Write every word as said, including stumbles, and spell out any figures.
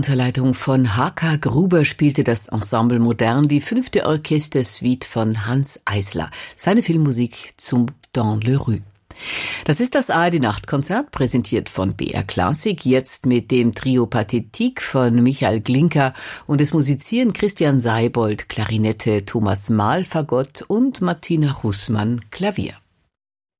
Unter Leitung von H K Gruber spielte das Ensemble Modern die fünfte Orchestersuite von Hanns Eisler, seine Filmmusik zum Dans le Rue. Das ist das A R D-Nachtkonzert, präsentiert von B R Classic, jetzt mit dem Trio Pathétique von Michael Glinka und es musizieren Christian Seibold, Klarinette, Thomas Mahl, Fagott und Martina Hußmann, Klavier.